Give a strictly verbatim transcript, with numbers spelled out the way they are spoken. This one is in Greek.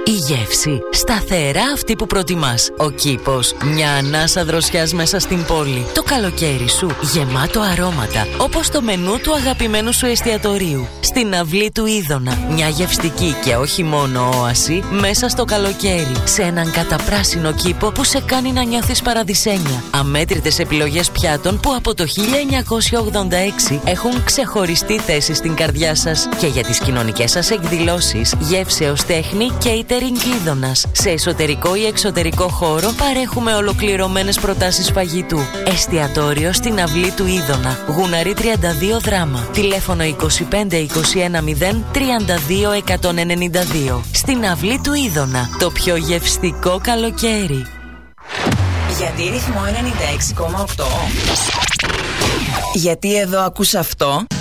Η γεύση, σταθερά αυτή που προτιμάς. Ο κήπος, μια ανάσα δροσιάς μέσα στην πόλη. Το καλοκαίρι σου, γεμάτο αρώματα, όπως το μενού του αγαπημένου σου εστιατορίου. Στην αυλή του Είδωνα, μια γευστική και όχι μόνο όαση μέσα στο καλοκαίρι. Σε έναν καταπράσινο κήπο που σε κάνει να νιώθεις παραδεισένια. Αμέτρητες επιλογές πιάτων που από το χίλια εννιακόσια ογδόντα έξι έχουν ξεχωριστή θέση στην καρδιά σας. Και για τις κοινωνικές σας εκδηλώσεις, γεύσεως τέχνη catering Είδωνας. Σε εσωτερικό ή εξωτερικό χώρο παρέχουμε ολοκληρωμένες προτάσεις φαγητού. Εστιατόριο στην αυλή του Είδωνα. Γουναρή τριάντα δύο Δράμα. Τηλέφωνο είκοσι πέντε είκοσι ένα μηδέν τριάντα δύο εκατόν ενενήντα δύο. Στην αυλή του Είδωνα. Το πιο γευστικό καλοκαίρι. Γιατί ρυθμό ενενήντα έξι κόμμα οκτώ? Γιατί εδώ ακούς αυτό?